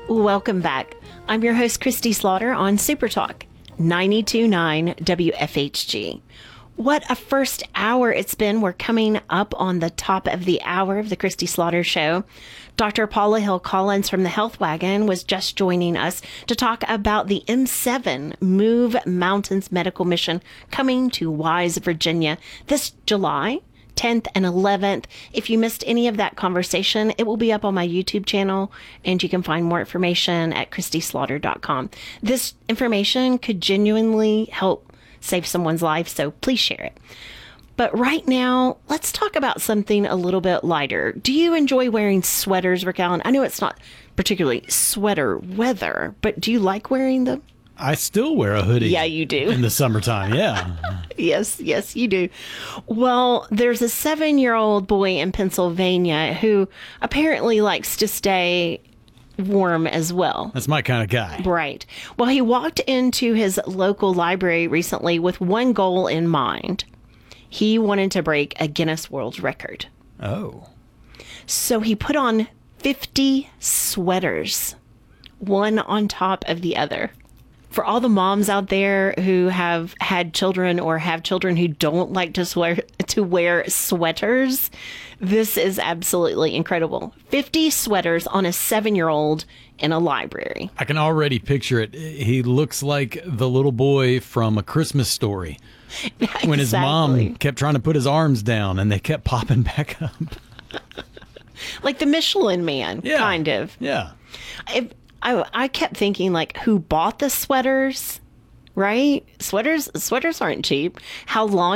Welcome back. I'm your host, Christy Slaughter on Super Talk 92.9 WFHG. What a first hour it's been. We're coming up on the top of the hour of the Christy Slaughter Show. Dr. Paula Hill Collins from the Health Wagon was just joining us to talk about the M7 Move Mountains Medical Mission coming to Wise, Virginia this July 10th and 11th. If you missed any of that conversation, it will be up on my YouTube channel, and you can find more information at ChristySlaughter.com. This information could genuinely help save someone's life, so please share it. But right now, let's talk about something a little bit lighter. Do you enjoy wearing sweaters, Rick Allen? I know it's not particularly sweater weather, but do you like wearing them? I still wear a hoodie. Yeah, you do. In the summertime, yeah. Yes, you do. Well, there's a 7-year-old boy in Pennsylvania who apparently likes to stay warm as well. That's my kind of guy. Right. Well, he walked into his local library recently with one goal in mind. He wanted to break a Guinness World Record. Oh. So he put on 50 sweaters, one on top of the other. For all the moms out there who have had children or have children who don't like to wear sweaters, this is absolutely incredible. 50 sweaters on a 7-year-old in a library. I can already picture it. He looks like the little boy from A Christmas Story. Exactly. When his mom kept trying to put his arms down and they kept popping back up. Like the Michelin Man, kind of. Yeah. I kept thinking, like, who bought the sweaters, right? Sweaters aren't cheap. How long